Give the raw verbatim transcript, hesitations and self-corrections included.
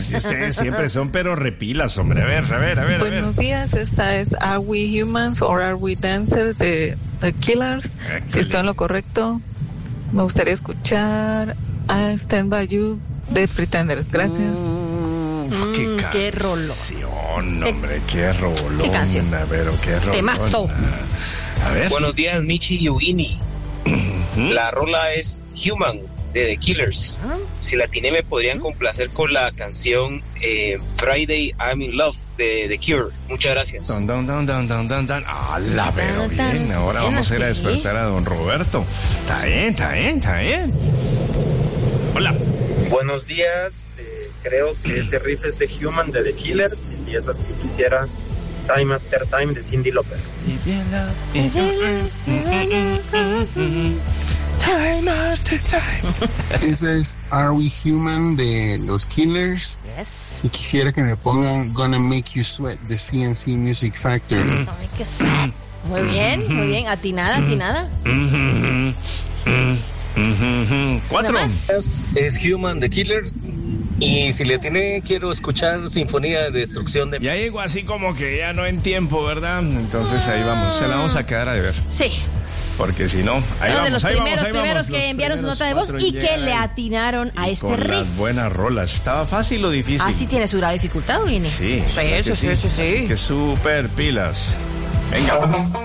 Si ustedes siempre son pero repilas, hombre. A ver, a ver, a ver. Buenos a ver. días, esta es Are We Humans or Are We Dancers de The Killers. École. Si estoy en lo correcto, me gustaría escuchar I Stand By You de Pretenders. Gracias. Uf, qué, Mm, qué rolón. canción, hombre, qué rolón. ¿Qué canción? Pero qué rolón. Temazo. A ver. Buenos días, Michi y Eugenie. La rola es Human de The Killers. Si la tiene, me podrían complacer con la canción eh, Friday I'm in Love de The Cure. Muchas gracias. Don, don, don, don, don, don, don. ¡Hala, pero bien! Ahora Bien, vamos a ir a así. despertar a don Roberto. Está bien, está bien, está bien. Hola. Buenos días, eh, creo que ese riff es de Human de The Killers, y si es así quisiera Time After Time de Cyndi Lauper. Time after time. Esa es Are We Human de los Killers. Yes. Y quisiera que me pongan Gonna Make You Sweat de C N C Music Factory. Ay, qué sad. Muy bien, muy bien. Atinada, atinada. Cuatro. Una más. Es Human The Killers. Y si le tiene, quiero escuchar Sinfonía de Destrucción de... Ya llegó así como que ya no en tiempo, ¿verdad? Entonces ahí vamos, se la vamos a quedar a deber. Sí. Porque si no, ahí Uno vamos, de los ahí primeros, vamos, ahí primeros vamos. que Los enviaron su primeros nota de voz cuatro y que llegan le atinaron a y este con riff. las buenas rolas. ¿Estaba fácil o difícil? Ah, sí tiene su grado de dificultad, Winnie. Sí. Sí, ¿verdad sí, que sí, sí, sí. Así que super pilas. Venga.